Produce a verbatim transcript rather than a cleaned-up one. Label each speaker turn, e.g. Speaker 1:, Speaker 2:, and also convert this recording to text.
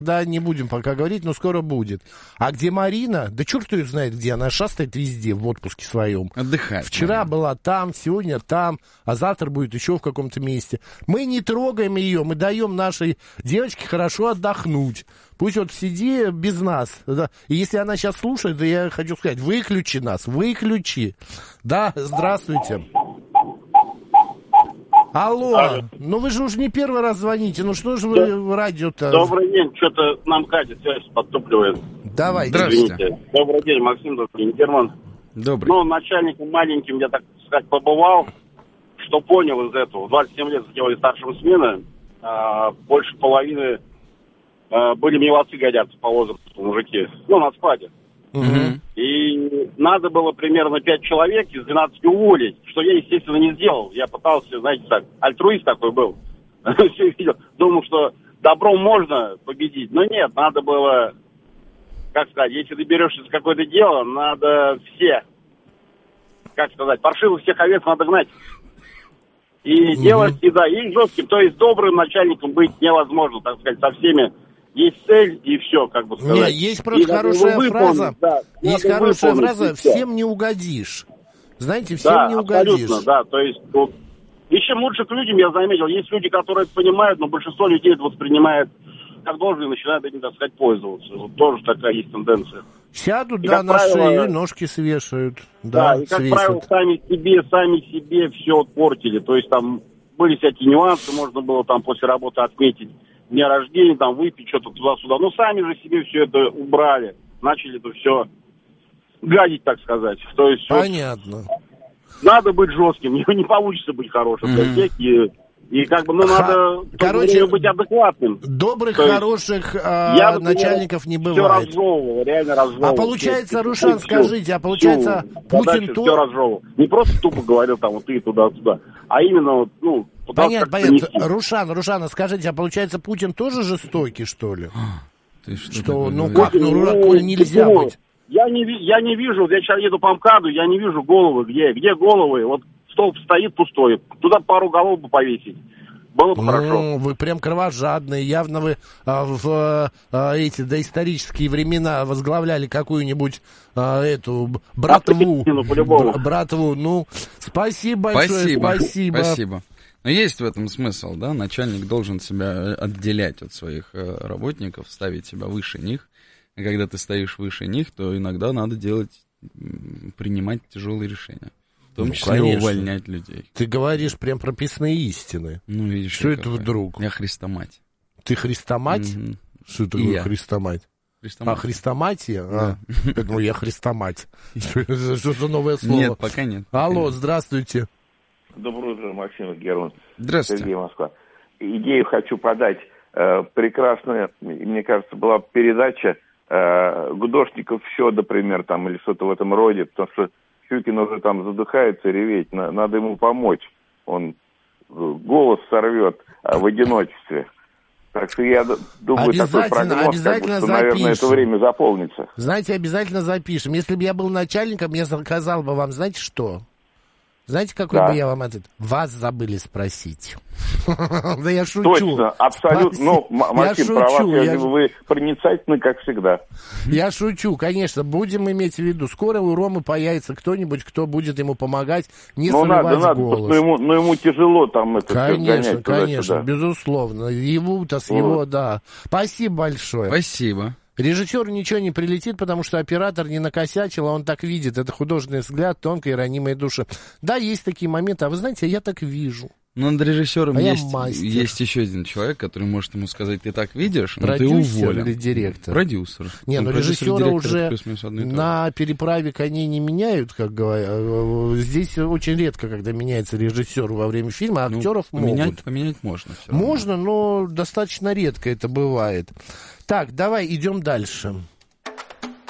Speaker 1: Да, не будем пока говорить, но скоро будет. А где Марина? Да черт ее знает где. Она шастает везде в отпуске своем.
Speaker 2: Отдыхает.
Speaker 1: Вчера
Speaker 2: Марина
Speaker 1: была там, сегодня там, а завтра будет еще в каком-то месте. Мы не трогаем ее, мы даем нашей девочке хорошо отдохнуть. Пусть вот сиди без нас. Да. И если она сейчас слушает, то я хочу сказать, выключи нас, выключи. Да, здравствуйте. Алло, Алло, ну вы же уже не первый раз звоните, ну что же вы да. в радио-то...
Speaker 3: Добрый день, что-то нам Катя связь подтупливает.
Speaker 1: Давай,
Speaker 2: здравствуйте.
Speaker 3: Добрый день, Максим, добрый день, Герман.
Speaker 2: Добрый.
Speaker 3: Ну, начальником маленьким я, так сказать, побывал, что понял из этого. двадцать семь лет сделали старшим смены, а, больше половины а, были мне в отцы годятся по возрасту мужики, ну, на складе.
Speaker 2: Угу.
Speaker 3: И надо было примерно пять человек из двенадцати уволить, что я, естественно, не сделал. Я пытался, знаете, так, альтруист такой был. Все видел. Думал, что добром можно победить. Но нет, надо было, как сказать, если ты берешься за какое-то дело, надо все, как сказать, паршивых всех овец надо гнать. И угу. делать, и да, и жестким, то есть добрым начальником быть невозможно, так сказать, со всеми. Есть цель, и все, как бы сказать.
Speaker 1: Нет, есть просто и хорошая фраза, да, есть хорошая фраза, всем не угодишь. Знаете, всем
Speaker 3: да,
Speaker 1: не угодишь.
Speaker 3: Абсолютно, да, то есть, вот, и чем лучше к людям, я заметил, есть люди, которые это понимают, но большинство людей это воспринимает как должно и начинают этим, так сказать, пользоваться. Вот тоже такая есть тенденция.
Speaker 1: Сядут,
Speaker 3: и,
Speaker 1: да, на
Speaker 3: правило,
Speaker 1: шею, ножки свешают.
Speaker 3: Да,
Speaker 1: да
Speaker 3: и, как
Speaker 1: свесят.
Speaker 3: правило, сами себе, сами себе все портили. То есть там были всякие нюансы, можно было там после работы отметить дня рождения, там, выпить что-то туда-сюда. Но сами же себе все это убрали. Начали это все гадить, так сказать. То есть,
Speaker 1: понятно.
Speaker 3: Вот, надо быть жестким, не, не получится быть хорошим. Mm-hmm. Для всех, и, и как бы, ну, Ха- надо
Speaker 1: короче,
Speaker 3: быть адекватным.
Speaker 1: Добрых,
Speaker 3: То
Speaker 1: хороших а,
Speaker 3: я,
Speaker 1: начальников не бывает.
Speaker 3: Все разжевывал, реально разжевывал.
Speaker 1: А получается, Рушан, скажите, а получается, всю, Путин
Speaker 3: то... все разжевывал. Не просто тупо говорил там, вот ты туда-туда, а именно, вот, ну,
Speaker 1: понятно, понятно. Рушан, Рушан, скажите, а получается, Путин тоже жестокий, что ли?
Speaker 2: Ты что,
Speaker 1: что ну
Speaker 2: говоришь?
Speaker 1: как, ну, ну нельзя
Speaker 3: почему?
Speaker 1: быть.
Speaker 3: Я не, я не вижу, я сейчас еду по МКАДу, я не вижу головы, где, где головы, вот столб стоит пустой, туда пару голов бы повесить. Было бы
Speaker 1: ну,
Speaker 3: хорошо.
Speaker 1: Вы прям кровожадные. Явно вы а, в а, эти доисторические времена возглавляли какую-нибудь а, эту братву.
Speaker 3: Б,
Speaker 1: братву. Ну, спасибо большое.
Speaker 2: Спасибо.
Speaker 1: Спасибо.
Speaker 2: Спасибо. Но есть в этом смысл, да? Начальник должен себя отделять от своих работников, ставить себя выше них. А когда ты стоишь выше них, то иногда надо делать, принимать тяжелые решения. В том ну, числе конечно. Увольнять людей.
Speaker 1: Ты говоришь прям прописные истины.
Speaker 2: Ну, видишь,
Speaker 1: что это какая? Вдруг?
Speaker 2: Я Христомать.
Speaker 1: Ты Христомать? Mm-hmm. Что это такое Христомать?
Speaker 2: Христоматия.
Speaker 1: А, хрестоматия?
Speaker 2: Да.
Speaker 1: А, поэтому я христомать. Что за новое слово?
Speaker 2: Нет, пока нет.
Speaker 1: Алло, здравствуйте.
Speaker 4: Доброе утро, Максим и Герман.
Speaker 2: Здравствуйте.
Speaker 4: Сергей, Москва. Идею хочу подать. Прекрасная, мне кажется, была передача Гудошников «Все», например, там, или что-то в этом роде, потому что Щукин уже там задыхается реветь, надо ему помочь. Он голос сорвет в одиночестве. Так что я думаю, такой прогноз, как бы, что, наверное, это время заполнится.
Speaker 1: Знаете, обязательно запишем. Если бы я был начальником, я заказал бы вам, знаете что? Знаете, какой да. бы я вам этот... Вас забыли спросить. Да я шучу.
Speaker 4: Точно, абсолютно. Ну, Максим, про вас, вы проницательны, как всегда.
Speaker 1: Я шучу, конечно. Будем иметь в виду. Скоро у Ромы появится кто-нибудь, кто будет ему помогать не срывать голос.
Speaker 4: Ну, ему, ну, ему тяжело там это
Speaker 1: конечно,
Speaker 4: гонять.
Speaker 1: Конечно, безусловно. Его-то с его, да. Спасибо большое.
Speaker 2: Спасибо.
Speaker 1: Режиссеру ничего не прилетит, потому что оператор не накосячил, а он так видит. Это художественный взгляд тонкой ранимой души. Да, есть такие моменты, а вы знаете, я так вижу.
Speaker 2: Но над режиссером
Speaker 1: а
Speaker 2: есть, есть еще один человек, который может ему сказать, ты так видишь, но ты уволен.
Speaker 1: Или директор?
Speaker 2: Продюсер.
Speaker 1: Не, ну режиссера уже на переправе коней не меняют, как говорят. Здесь очень редко, когда меняется режиссер во время фильма, а ну, актеров
Speaker 2: поменять,
Speaker 1: могут.
Speaker 2: Поменять можно. Все
Speaker 1: можно, но достаточно редко это бывает. Так, давай идем дальше.